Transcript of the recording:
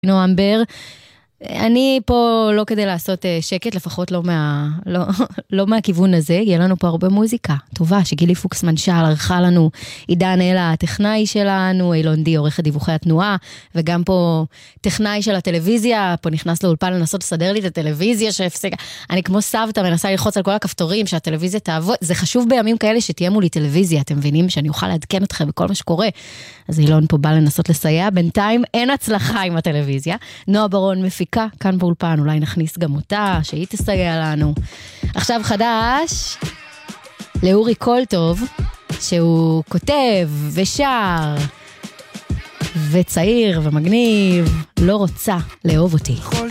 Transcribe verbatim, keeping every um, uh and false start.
נועם בר, אני פה לא כדי לעשות שקט, לפחות לא, מה, לא, לא מהכיוון הזה, יהיה לנו פה הרבה מוזיקה טובה, שגילי פוקסמן שער ערכה לנו, עידן אלה הטכנאי שלנו, אילון די עורכת דיווחי התנועה, וגם פה טכנאי של הטלוויזיה, פה נכנס לאולפן לנסות לסדר לי את הטלוויזיה שהפסקה, אני כמו סבתא מנסה ללחוץ על כל הכפתורים שהטלוויזיה תעבוד, זה חשוב בימים כאלה שתהיה מולי טלוויזיה, אתם מבינים שאני אוכל לעדכן אתכם בכל מה שקורה, אז אילון פה בא לנסות לסייע, בינתיים אין הצלחה עם הטלוויזיה, נועה ברון מפיקה כאן באולפן, אולי נכניס גם אותה, שהיא תסייע לנו. עכשיו חדש, לאורי קולטוב, שהוא כותב ושר, וצעיר ומגניב, לא רוצה לאהוב אותי. כל